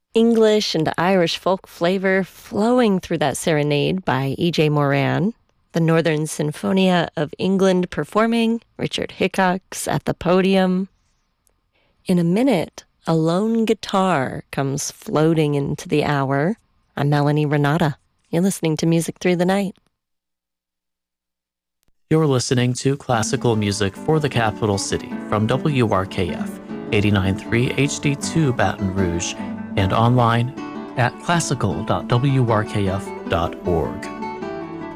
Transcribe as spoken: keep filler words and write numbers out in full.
English and Irish folk flavor flowing through that serenade by E J. Moran. The Northern Sinfonia of England performing, Richard Hickox at the podium. In a minute, a lone guitar comes floating into the hour. I'm Melanie Renata. You're listening to Music Through the Night. You're listening to classical music for the capital city from W R K F eighty-nine point three H D two Baton Rouge and online at classical dot w r k f dot org.